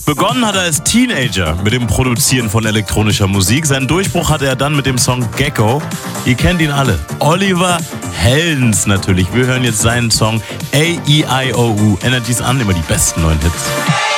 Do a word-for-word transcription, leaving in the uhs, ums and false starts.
Begonnen hat er als Teenager mit dem Produzieren von elektronischer Musik. Seinen Durchbruch hatte er dann mit dem Song Gecko. Ihr kennt ihn alle. Oliver Heldens natürlich. Wir hören jetzt seinen Song A E I O U. Energies an, immer die besten neuen Hits.